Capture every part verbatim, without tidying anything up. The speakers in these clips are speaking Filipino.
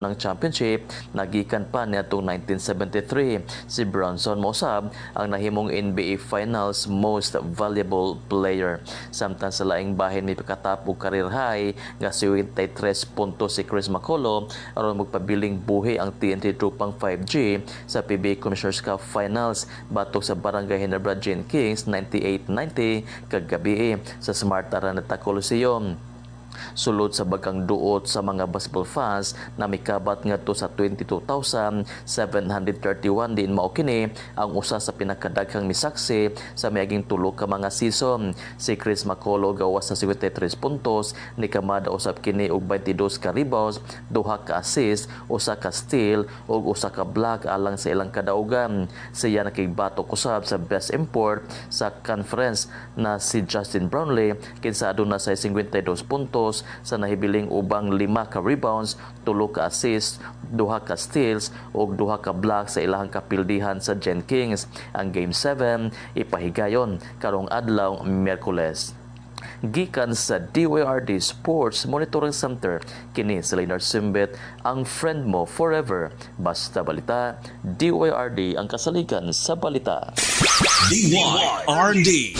ng championship nagikan pa niadtong nineteen seventy-three. Si Bronson Mosab ang nahimong N B A Finals Most Valuable Player. Samtang sa laing bahin may pagkatapog career high nga twenty-three puntos si Chris McCullough aron magpabiling buhi ang T N T Trupang five G sa P B A Commissioner's Cup Finals batok sa Barangay Ginebra Gene Kings ninety-eight ninety kagabi sa Smart Araneta Coliseum. Sulod sa bagang duot sa mga basketball fans na mikabat ngadto sa twenty-two thousand seven hundred thirty-one din mao kini ang usa sa pinakadaghang misaksi sa miaging tulo ka mga season. Si Chris McCullough gawas sa twenty-three puntos, ni kamada usab kini og twenty-two ka rebounds, duha ka assist, usa ka steal ug usa ka block alang sa ilang kadaugan. Siya nakigbatok usab sa best import sa conference na si Justin Brownlee kinsa aduna sa fifty-two puntos sa nahibiling ubang lima ka rebounds, tulo ka assists, duha ka steals ug duha ka blocks sa ilahang kapildihan sa Gen Kings. Ang Game seven ipahigayon karong adlaw Miyerkules. Gikan sa D Y R D Sports Monitoring Center, kini si Leonard Simbet, ang friend mo forever. Basta balita, D Y R D ang kasaligan sa balita. D Y R D.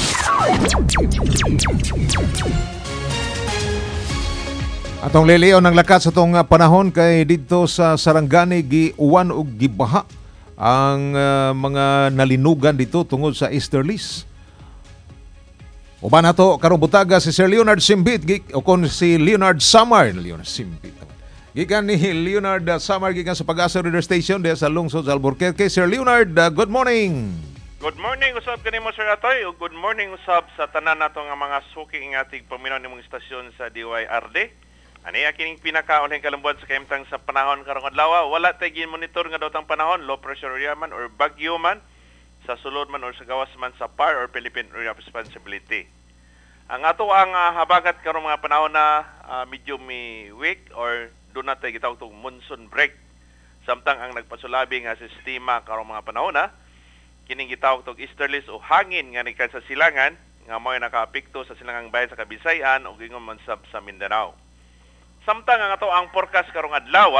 Atong liliyon ng lakat sa itong panahon kay dito sa Sarangani gi-uwan og gibaha ang uh, mga nalinugan dito tungod sa easterlies. Uban nato karong butaga si Sir Leonard Simbit o kon si Leonard Samar, Leonard Simbit. Gikan ni Leonard Samar gikan sa Pag-asa Radio Station diya sa lungsod sa Albuquerque. Sir Leonard, uh, good morning. Good morning usab kanimo Sir Atoy ug good morning usab sa tanan nato nga mga suki ng ating paminaw nimong istasyon sa D Y R D. Ani kining pinakaunang kalambuan sa kahimtang sa panahon karong adlaw, wala tay gin-monitor nga dawtang panahon, low pressure area man or bagyo man sa sulod man or sa gawas man sa P A R or Philippine Area of Responsibility. Ang ato ang uh, habagat karong mga panahon na uh, medyo may weak or do na tay gitawag tong monsoon break. Samtang ang nagpasulabi nga sistema karong mga panahon na kining gitawag tong easterlies o hangin nga nikan sa silangan nga mo'y nakaapekto sa silangang bayan sa Kabisayan o gingon man sab sa Mindanao. Samtang ang ato ang forecast karong adlaw,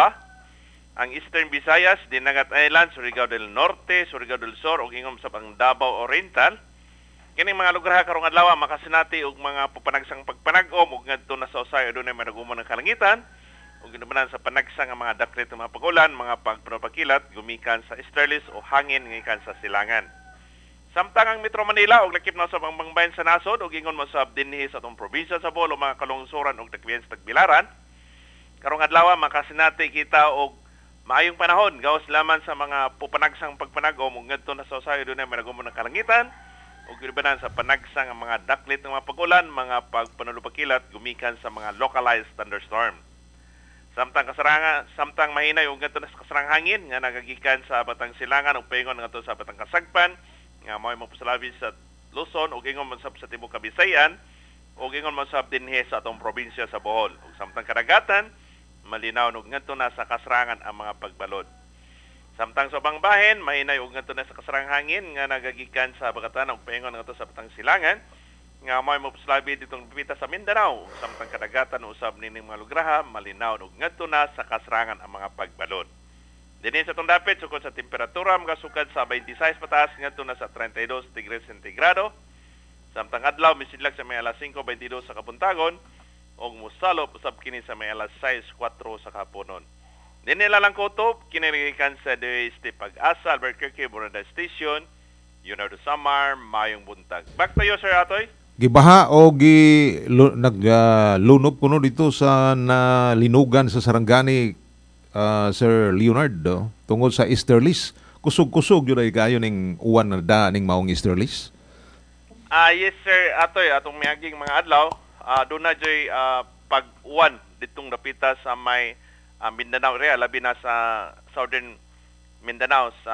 ang Eastern Visayas, Dinagat Island, Surigao del Norte, Surigao del Sur ug ingom sa ang Davao Oriental. Kining mga lugar karong adlaw makasinati og mga pupanagsang pagpanag-om ug ngadto na sa usay adunay madagumon ng kalangitan ug ginubanan sa panagsang nga mga daklit nga mga pag-ulan, mga pagpapakilat gumikan sa easterlies o hangin gikan sa silangan. Samtang ang Metro Manila ug lakip na sa mga bayan sa nasod ug ingon mo sa dinhi sa atong probinsya sa Bohol o mga kalungsuran ug dakbayan sa Tagbilaran. Karong adlaw makasinati kita og maayong panahon gawas laman sa mga pupanagsang pagpanag-om ug ngadto na sa usahay dunay madagumon ng kalangitan ug gibanan sa panagsang ang mga daklit ng mga pag-ulan, mga pagpanulupakilat gumikan sa mga localized thunderstorm. Samtang kasaranga, samtang mahinay ug ngadto na sa kasarang hangin nga nagagikan sa Batang Silangan ug paingon ngadto sa Batang Kasagpan nga mao mapasalabi sa Luzon ug ingon man sab sa tibuok Kabisayan ug ingon man sab dinhi sa atong probinsya sa Bohol. Ug samtang kadagatan malinaw ug ngadto na sa kasrangan ang mga pagbalod. Samtang sa ubang bahin, mahinay ug ngadto na sa kasarang hangin nga nagagikan sa Bagatan ug paingon ngadto sa Batang Silangan nga mao mopaslabi ditong pipita sa Mindanao. Samtang kadagatan usab nining mga lugraha malinaw ug ngadto na sa kasrangan ang mga pagbalod. Dinhi sa itong dapit sukod sa temperatura makasukad sa twenty-six pataas ngadto na sa thirty-two degrees sentigrado. Samtang adlaw misidlag sa may alas five twenty-two sa Kapuntagon og musalop usab kini sa may alas six four sa kapunon. Dinhi lang kutob kinirikan sa D S T Pag-asa Albuquerque Borada Station. Leonardo Samar, mayong buntag. Back to you Sir Atoy. Gibaha o gi lu, naglunob uh, kuno dito sa nalinugan sa Sarangani, uh, Sir Leonardo, tungod sa easterlies. Kusog-kusog yun ay kayo ning uwan na da ning maong easterlies? Ah, uh, yes Sir Atoy, atong miaging mga adlaw Uh, doon na dyan uh, pag-uwan ditong napita sa may uh, Mindanao area, labi na sa Southern Mindanao sa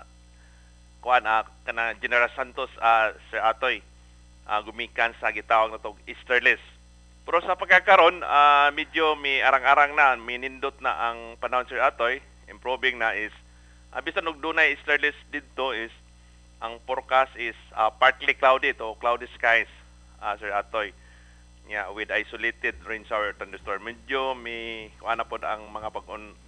kuan uh, kana General Santos uh, Sir Atoy uh, gumikan sa gitawag na itong easterlies. Pero sa pagkakaroon, uh, medyo may arang-arang na, minindot na ang panahon Sir Atoy, improving na is, uh, bisan og dunay easterlies dito is, ang forecast is uh, partly cloudy to cloudy skies uh, Sir Atoy. Yeah, with isolated rain shower thunderstorm. Medyo may kuana po ang mga pag